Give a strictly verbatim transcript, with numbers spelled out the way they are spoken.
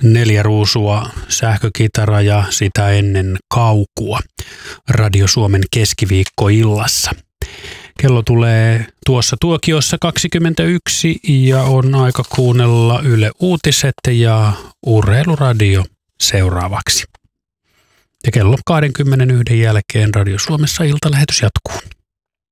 neljä ruusua, sähkökitara ja sitä ennen kaukua Radio Suomen keskiviikkoillassa. Kello tulee tuossa tuokiossa kaksikymmentäyksi ja on aika kuunnella Yle Uutiset ja Urheiluradio seuraavaksi. Ja kello kaksikymmentäyksi jälkeen Radio Suomessa iltalähetys jatkuu.